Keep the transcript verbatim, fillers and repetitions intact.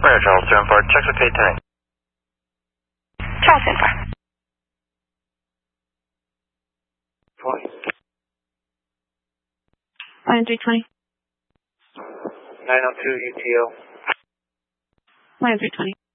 Radar Charles two one four, checks okay tonight. Charles two one four. twenty. one three twenty. nine oh two U T O. one three twenty.